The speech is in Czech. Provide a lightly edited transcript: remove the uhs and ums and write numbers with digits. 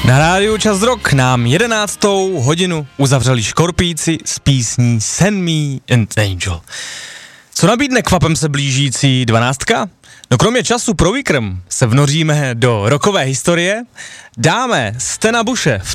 Na rádiu Čas Rock nám 11. hodinu uzavřeli Škorpíci s písní Send Me an Angel. Co nabídne kvapem se blížící 12? No kromě času pro výkrm se vnoříme do rockové historie, dáme Stena Bushe v